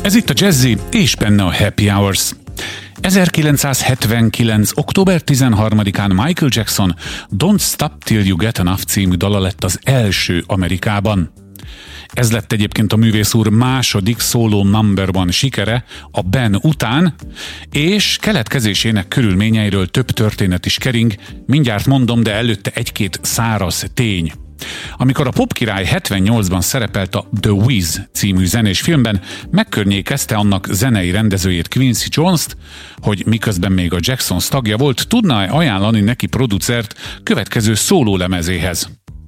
Ez itt a Jazzy, és benne a Happy Hours. 1979. október 13-án Michael Jackson Don't Stop Till You Get Enough című dala lett az első Amerikában. Ez lett egyébként a művész úr második solo number one sikere a Ben után, és keletkezésének körülményeiről több történet is kering, mindjárt mondom, de előtte egy-két száraz tény. Amikor a popkirály 78-ban szerepelt a The Wiz című zenés filmben, megkörnyékezte annak zenei rendezőjét, Quincy Jones-t, hogy miközben még a Jacksons tagja volt, tudna ajánlani neki producert következő szólólemezéhez.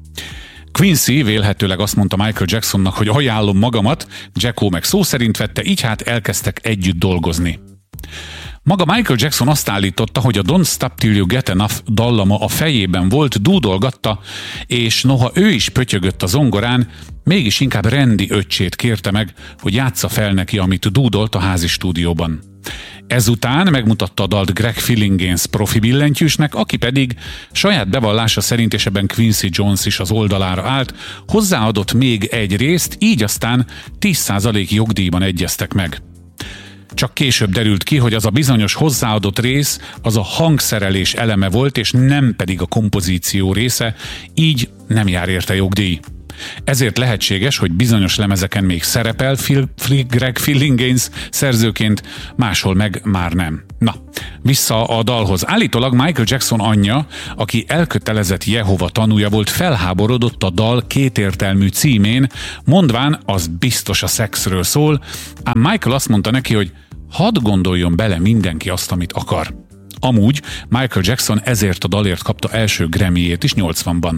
Quincy vélhetőleg azt mondta Michael Jacksonnak, hogy ajánlom magamat, Jacko meg szó szerint vette, így hát elkezdtek együtt dolgozni. Maga Michael Jackson azt állította, hogy a Don't Stop Till You Get Enough dallama a fejében volt, dúdolgatta, és noha ő is pötyögött a zongorán, mégis inkább Randy öccsét kérte meg, hogy játsza fel neki, amit dúdolt a házi stúdióban. Ezután megmutatta a dalt Greg Phillinganes profi billentyűsnek, aki pedig saját bevallása szerint, és ebben Quincy Jones is az oldalára állt, hozzáadott még egy részt, így aztán 10% jogdíjban egyeztek meg. Csak később derült ki, hogy az a bizonyos hozzáadott rész az a hangszerelés eleme volt, és nem pedig a kompozíció része, így nem jár érte jogdíj. Ezért lehetséges, hogy bizonyos lemezeken még szerepel Greg Phillinganes szerzőként, máshol meg már nem. Na, vissza a dalhoz. Állítólag Michael Jackson anyja, aki elkötelezett Jehova tanúja volt, felháborodott a dal kétértelmű címén, mondván, az biztos a szexről szól, ám Michael azt mondta neki, hogy hadd gondoljon bele mindenki azt, amit akar. Amúgy Michael Jackson ezért a dalért kapta első Grammy-jét is 80-ban.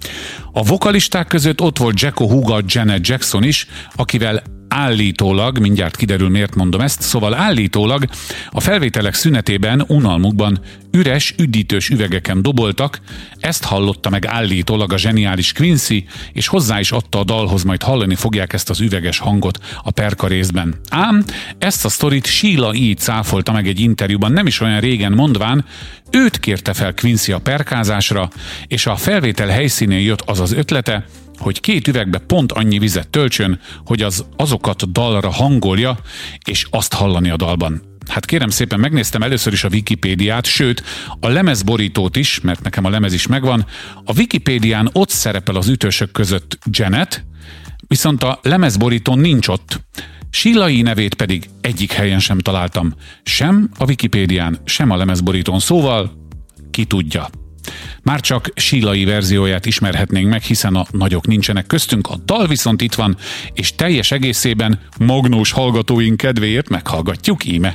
A vokalisták között ott volt Jacko húga, Janet Jackson is, akivel állítólag, mindjárt kiderül miért mondom ezt, szóval állítólag a felvételek szünetében, unalmukban üres, üdítős üvegeken doboltak, ezt hallotta meg állítólag a zseniális Quincy, és hozzá is adta a dalhoz, majd hallani fogják ezt az üveges hangot a perka részben. Ám ezt a sztorit Sheila E. cáfolta meg egy interjúban nem is olyan régen, mondván, őt kérte fel Quincy a perkázásra, és a felvétel helyszínén jött az az ötlete, hogy 2 üvegbe pont annyi vizet töltsön, hogy azokat dalra hangolja, és azt hallani a dalban. Hát kérem szépen, megnéztem először is a Wikipédiát, sőt, a lemezborítót is, mert nekem a lemez is megvan. A Wikipédián ott szerepel az ütősök között Janet, viszont a lemezborítón nincs ott. Sheila E. nevét pedig egyik helyen sem találtam. Sem a Wikipédián, sem a lemezborítón, szóval ki tudja. Már csak Sheila E. verzióját ismerhetnénk meg, hiszen a nagyok nincsenek köztünk, a dal viszont itt van, és teljes egészében magnós hallgatóink kedvéért meghallgatjuk íme.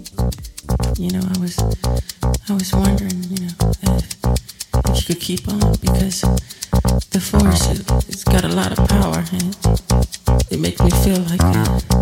You know, I was wondering, if you could keep on, because the force, it's got a lot of power, and it makes me feel like